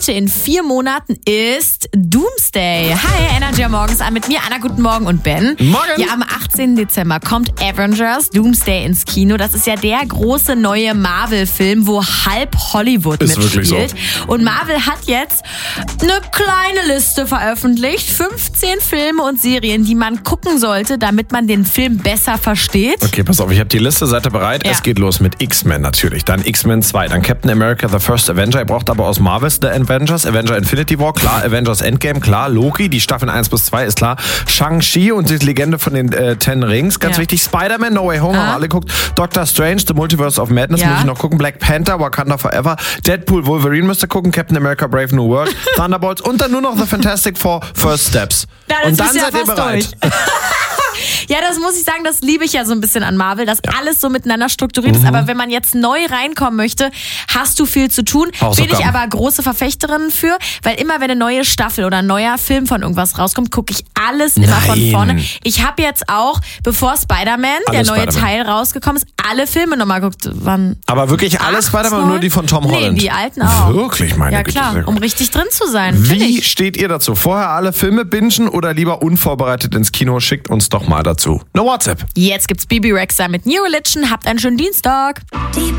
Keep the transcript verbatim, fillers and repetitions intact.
heute in vier Monaten ist Doomsday. Hi, Energy am Morgens an mit mir, Anna, guten Morgen und Ben. Morgen. Ja, am achtzehnten Dezember kommt Avengers Doomsday ins Kino. Das ist ja der große neue Marvel-Film, wo halb Hollywood ist mitspielt. Wirklich so. Und Marvel hat jetzt eine kleine Liste veröffentlicht. fünfzehn Filme und Serien, die man gucken sollte, damit man den Film besser versteht. Okay, pass auf, ich habe die Liste, seid ihr bereit? Ja. Es geht los mit X-Men natürlich, dann X-Men zwei, dann Captain America The First Avenger, ihr braucht aber aus Marvels The Avengers, Avenger Infinity War, klar, Avengers Endgame, klar, Loki, die Staffeln eins bis zwei ist klar, Shang-Chi und die Legende von den äh, Ten Rings, ganz ja. wichtig, Spider-Man No Way Home, ah. haben wir alle geguckt, Doctor Strange, The Multiverse of Madness, ja. muss ich noch gucken, Black Panther, Wakanda Forever, Deadpool, Wolverine müsst ihr gucken, Captain America Brave New World, Thunderbolts und dann nur noch The Fantastic Four First Steps. Ja, und dann ja seid ihr bereit. Ja, das muss ich sagen, das liebe ich ja so ein bisschen an Marvel, dass ja. alles so miteinander strukturiert mhm. ist. Aber wenn man jetzt neu reinkommen möchte, hast du viel zu tun. Bin ich aber große Verfechterin für, weil immer, wenn eine neue Staffel oder ein neuer Film von irgendwas rauskommt, gucke ich alles immer Nein. von vorne. Ich habe jetzt auch, bevor Spider-Man, der neue Spider-Man. Teil rausgekommen ist, alle Filme nochmal geguckt. Wann? Aber wirklich alle Spider-Man oder nur die von Tom Holland? Nee, die alten auch. Wirklich, meine Ja Güte. klar, um richtig drin zu sein. Wie steht ihr dazu? Vorher alle Filme bingen oder lieber unvorbereitet ins Kino? Schickt uns doch mal dazu. No WhatsApp. Jetzt gibt's Bibi Rexha mit New Religion. Habt einen schönen Dienstag.